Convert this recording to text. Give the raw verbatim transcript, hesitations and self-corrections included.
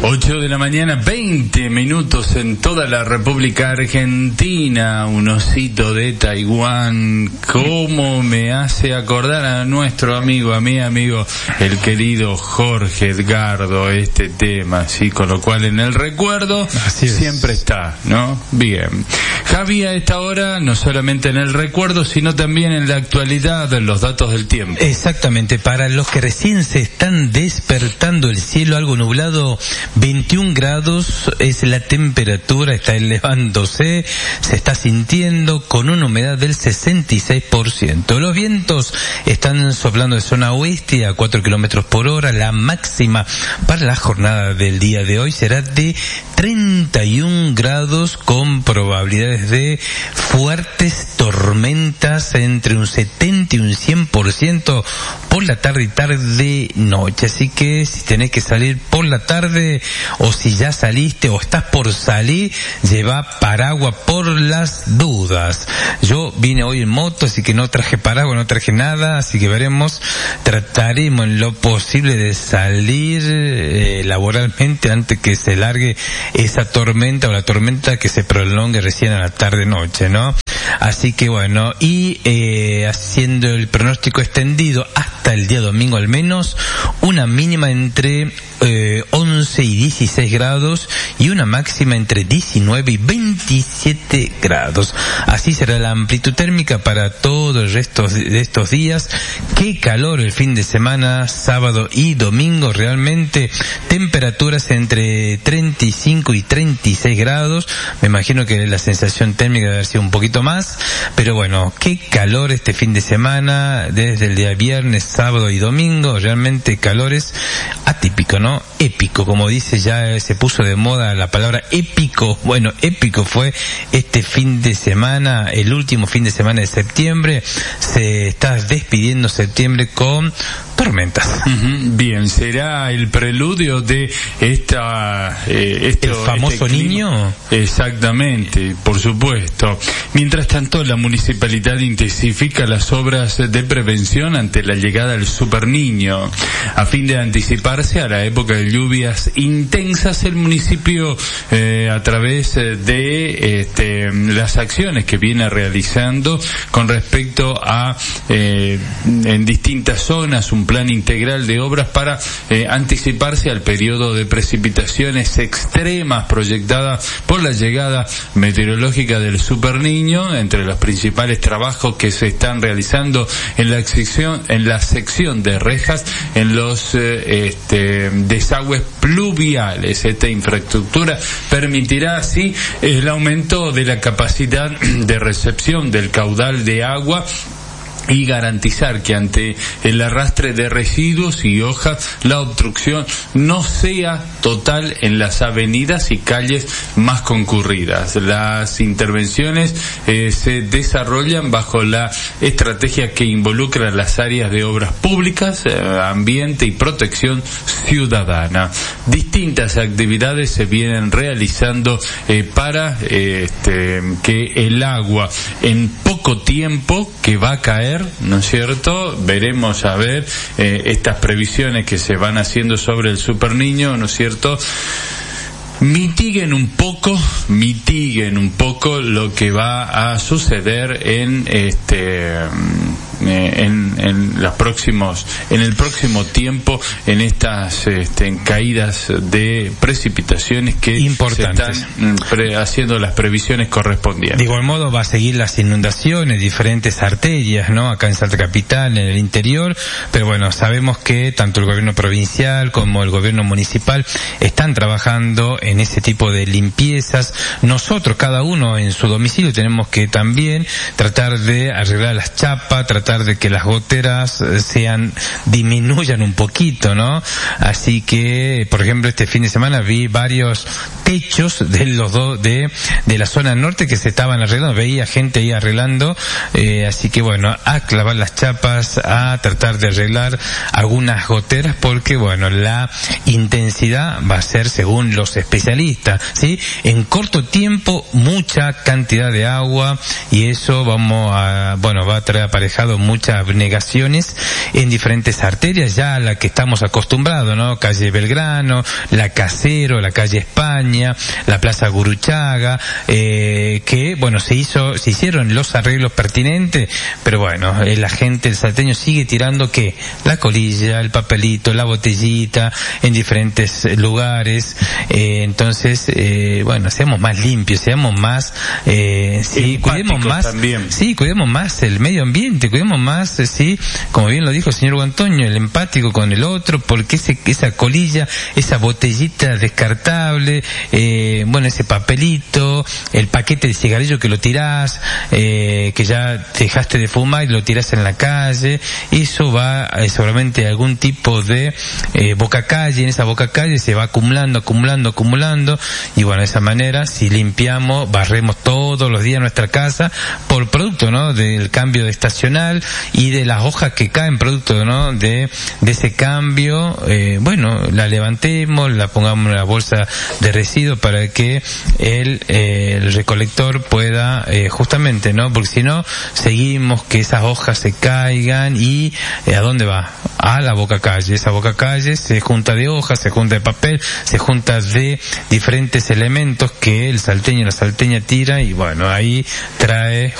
ocho de la mañana, veinte minutos en toda la República Argentina. Un osito de Taiwán, cómo me hace acordar a nuestro amigo, a mi amigo, el querido Jorge Edgardo, este tema, así, con lo cual en el recuerdo siempre está, ¿no? Bien. Javi, a esta hora, no solamente en el recuerdo, sino también en la actualidad, en los datos del tiempo. Exactamente, para los que recién se están despertando, el cielo algo nublado, veintiún grados es la temperatura, está elevándose, se está sintiendo con una humedad del sesenta y seis por ciento. Los vientos están soplando de zona oeste a cuatro kilómetros por hora. La máxima para la jornada del día de hoy será de treinta y un grados con probabilidades de fuertes tormentas entre un setenta y un cien por ciento por la tarde y tarde noche. Así que si tenés que salir por la tarde, o si ya saliste o estás por salir, lleva paraguas por las dudas. Yo vine hoy en moto, así que no traje paraguas, no traje nada, así que veremos, trataremos en lo posible de salir eh, laboralmente antes que se largue esa tormenta o la tormenta que se prolongue recién a la tarde-noche, ¿no? Así que bueno, y eh, haciendo el pronóstico extendido hasta el día domingo al menos, una mínima entre eh, once y dieciséis grados y una máxima entre diecinueve y veintisiete grados. Así será la amplitud térmica para todo el resto de estos días. Qué calor el fin de semana, sábado y domingo, realmente temperaturas entre treinta y cinco y treinta y seis grados. Me imagino que la sensación térmica debe haber sido un poquito más, pero bueno, qué calor este fin de semana, desde el día viernes, sábado y domingo, realmente calores atípico, ¿no? Épico, como dice, ya se puso de moda la palabra épico. Bueno, épico fue este fin de semana, el último fin de semana de septiembre. Se está despidiendo septiembre con tormentas. Uh-huh. Bien, será el preludio de esta eh, esto, el famoso este niño. Exactamente, por supuesto. Mientras tanto, la municipalidad intensifica las obras de prevención ante la llegada del Super Niño. A fin de anticiparse a la época de lluvias intensas, el municipio, eh, a través de este, las acciones que viene realizando con respecto a eh, en distintas zonas, un plan integral de obras para eh, anticiparse al periodo de precipitaciones extremas proyectadas por la llegada meteorológica del Super Niño. Entre los principales trabajos que se están realizando en la sección, en la sección de rejas, en los eh, este, desagües pluviales. Esta infraestructura permitirá así el aumento de la capacidad de recepción del caudal de agua y garantizar que ante el arrastre de residuos y hojas la obstrucción no sea total en las avenidas y calles más concurridas. Las intervenciones eh, se desarrollan bajo la estrategia que involucra las áreas de obras públicas, eh, ambiente y protección ciudadana. Distintas actividades se vienen realizando eh, para eh, este, que el agua en poco tiempo que va a caer, ¿no es cierto? Veremos a ver eh, estas previsiones que se van haciendo sobre el Super Niño, ¿no es cierto? Mitiguen un poco, mitiguen un poco lo que va a suceder en este en, en los próximos, en el próximo tiempo, en estas este, en caídas de precipitaciones que importantes. Se están pre, haciendo las previsiones correspondientes. De igual modo va a seguir las inundaciones, diferentes arterias, ¿no? Acá en Salta Capital, en el interior, pero bueno, sabemos que tanto el gobierno provincial como el gobierno municipal están trabajando en ese tipo de limpiezas. Nosotros, cada uno en su domicilio, tenemos que también tratar de arreglar las chapas, tratar de que las goteras sean, disminuyan un poquito, ¿no? Así que, por ejemplo, este fin de semana vi varios techos de los dos, de, de la zona norte que se estaban arreglando, veía gente ahí arreglando, eh, así que bueno, a clavar las chapas, a tratar de arreglar algunas goteras, porque bueno, la intensidad va a ser según los especialistas, ¿sí? En corto tiempo, mucha cantidad de agua, y eso vamos a, bueno, va a traer aparejado muchas abnegaciones en diferentes arterias, ya a la que estamos acostumbrados, ¿no? Calle Belgrano, la Casero, la calle España, la Plaza Guruchaga, eh, que, bueno, se hizo, se hicieron los arreglos pertinentes, pero bueno, eh, la gente, el salteño sigue tirando, ¿qué? La colilla, el papelito, la botellita, en diferentes lugares, eh, entonces, eh, bueno, seamos más limpios, seamos más, eh, sí, cuidemos más, también. sí, cuidemos más el medio ambiente, cuidemos más, eh, sí, como bien lo dijo el señor Antonio, el empático con el otro, porque ese, esa colilla, esa botellita descartable, eh, bueno, ese papelito, el paquete de cigarrillo que lo tirás, eh, que ya dejaste de fumar y lo tirás en la calle, eso va eh, seguramente a algún tipo de eh, boca calle, en esa boca calle se va acumulando, acumulando, acumulando, y bueno, de esa manera, si limpiamos, barremos todos los días nuestra casa, por producto, ¿no?, del cambio de estacional y de las hojas que caen, producto, ¿no?, de, de ese cambio, eh, bueno, la levantemos, la pongamos en la bolsa de residuos para que el, eh, el recolector pueda, eh, justamente, ¿no?, porque si no, seguimos que esas hojas se caigan y, eh, ¿a dónde va? A la boca calle. Esa boca calle se junta de hojas, se junta de papel, se junta de diferentes elementos que el salteño y la salteña tira, y bueno, ahí trae